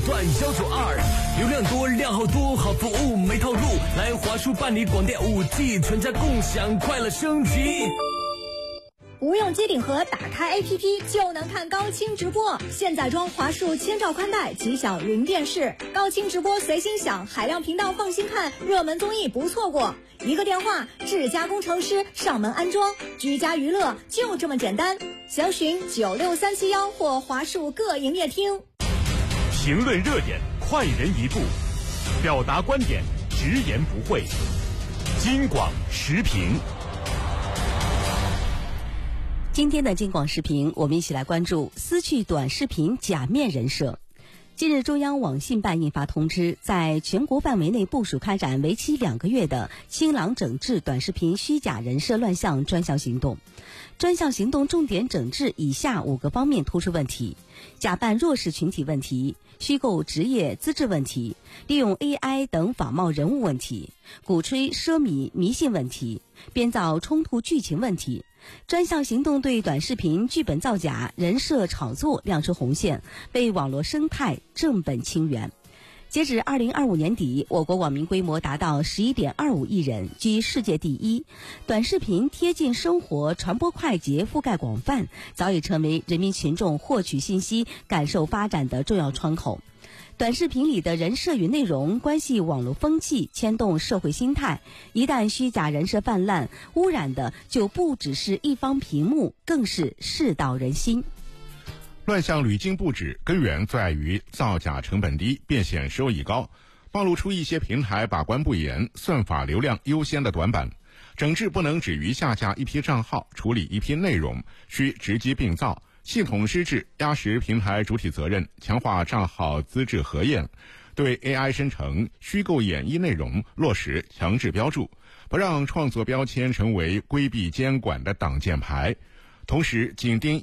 段192，流量多，量好多，好服务没套路，来华数办理广电5G，全家共享，快乐升级。 不用接顶盒，打开 APP 就能看高清直播。现在装华数千兆宽带，即享云电视，高清直播随心享，海量频道放心看，热门综艺不错过。一个电话，智家工程师上门安装，居家娱乐就这么简单。详询96371或华数各营业厅。 评论热点，快人一步，表达观点，直言不讳。京广时评。 今天的京广视频，我们一起来关注撕去短视频假面人设。近日，中央网信办印发通知，在全国范围内部署开展为期2个月的清朗整治短视频虚假人设乱象专项行动。专项行动重点整治以下5个方面突出问题：假扮弱势群体问题、虚构职业资质问题、利用 AI 等仿冒人物问题、鼓吹奢靡迷信问题、编造冲突剧情问题。专项行动对短视频剧本造假、人设炒作亮出红线，为网络生态正本清源。截止2025年底，我国网民规模达到11.25亿人，居世界第一。短视频贴近生活，传播快捷，覆盖广泛，早已成为人民群众获取信息、感受发展的重要窗口。短视频里的人设与内容关系网络风气，牵动社会心态。一旦虚假人设泛滥，污染的就不只是一方屏幕，更是世道人心。 乱象屡禁不止，根源在于造假成本低，变现收益高，暴露出一些平台把关不严、算法流量优先的短板。整治不能止于下架一批账号、处理一批内容，需直击并造，系统施治，压实平台主体责任，强化账号资质核验，对 AI 生成、虚构演绎内容落实强制标注，不让创作标签成为规避监管的挡箭牌。同时紧盯